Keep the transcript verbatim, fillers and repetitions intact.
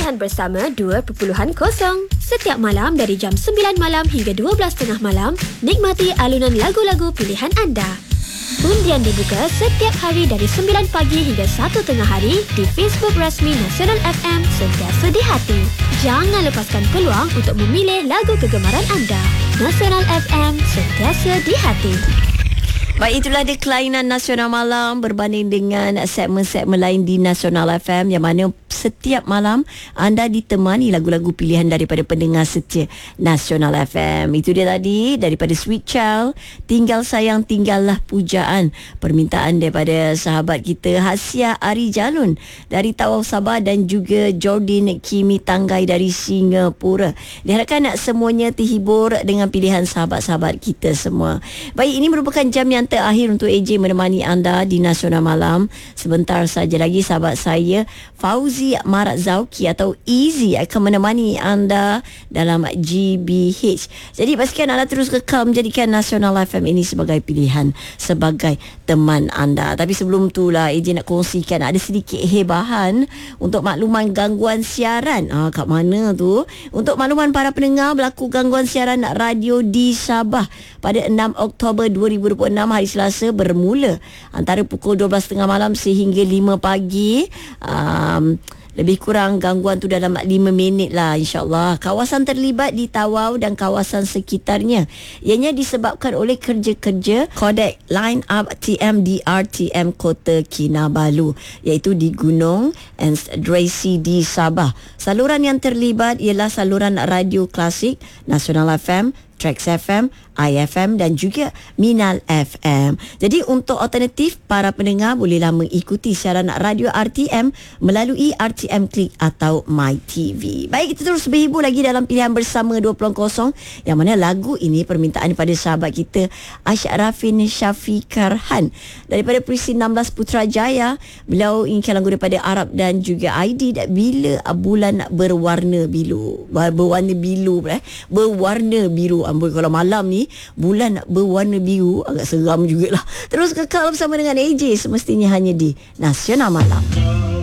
Pilihan Bersama dua titik kosong. Setiap malam dari jam sembilan malam hingga dua belas tiga puluh malam, nikmati alunan lagu-lagu pilihan anda. Undian dibuka setiap hari dari sembilan pagi hingga satu tengah hari di Facebook rasmi Nasional F M Sentiasa di Hati. Jangan lepaskan peluang untuk memilih lagu kegemaran anda. Nasional F M Sentiasa di Hati. Baik, itulah dia kelainan Nasional Malam berbanding dengan segmen-segmen lain di Nasional F M yang mana setiap malam anda ditemani lagu-lagu pilihan daripada pendengar setia Nasional F M. Itu dia tadi daripada Sweet Child, Tinggal Sayang Tinggallah Pujaan, permintaan daripada sahabat kita Hasia Ari Jalun dari Tawau Sabah dan juga Jordin Kimi Tanggai dari Singapura. Diharapkan semuanya terhibur dengan pilihan sahabat-sahabat kita semua. Baik, ini merupakan jam yang terakhir untuk A J menemani anda di Nasional Malam. Sebentar saja lagi sahabat saya Fauzi Marat Zauki atau Easy akan menemani anda dalam G B H. Jadi pastikan anda terus kekal menjadikan Nasional F M ini sebagai pilihan, sebagai teman anda. Tapi sebelum tu lah A J nak kongsikan ada sedikit hebahan untuk makluman gangguan siaran. Ah, kat mana tu? Untuk makluman para pendengar, berlaku gangguan siaran radio di Sabah pada enam Oktober dua ribu dua puluh enam hari Selasa bermula antara pukul dua belas tiga puluh malam sehingga lima pagi. Um, lebih kurang gangguan tu dalam lima minit lah, insyaAllah. Kawasan terlibat di Tawau dan kawasan sekitarnya. Ianya disebabkan oleh kerja-kerja kodek line up T M D R T M Kota Kinabalu, iaitu di Gunung and Dracy di Sabah. Saluran yang terlibat ialah saluran radio klasik, Nasional F M, Trax F M, I F M dan juga Minal F M. Jadi untuk alternatif, para pendengar bolehlah mengikuti siaran radio R T M melalui R T M Click atau My T V. Baik, kita terus berhibur lagi dalam Pilihan Bersama dua titik kosong yang mana lagu ini permintaan daripada sahabat kita Ashrafin Syafiqarhan daripada Perisi enam belas Putrajaya. Beliau inginkan lagu daripada Arab dan juga I D, Bila Bulan Berwarna Biru. Berwarna biru eh. Berwarna biru. Amboi, kalau malam ni bulan berwarna biru agak seram jugalah. Terus kekal bersama dengan A J semestinya hanya di Nasional Malam.